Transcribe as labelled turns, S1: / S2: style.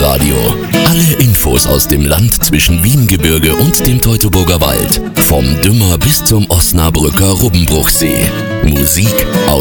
S1: Lokalradio. Alle Infos aus dem Land zwischen Wiengebirge und dem Teutoburger Wald. Vom Dümmer bis zum Osnabrücker Rubbenbruchsee. Musik aus